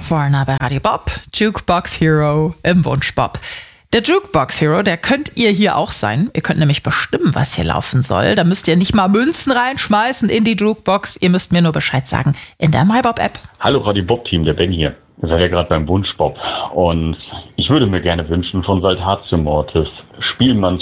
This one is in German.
Warner bei Radio Bob, Jukebox Hero im Wunschbob. Der Jukebox Hero, der könnt ihr hier auch sein. Ihr könnt nämlich bestimmen, was hier laufen soll. Da müsst ihr nicht mal Münzen reinschmeißen in die Jukebox. Ihr müsst mir nur Bescheid sagen in der MyBob-App. Hallo Radio Bob-Team, der Ben hier. Ihr seid ja gerade beim Wunschbob. Und ich würde mir gerne wünschen von Saltatio Mortis, Spielmanns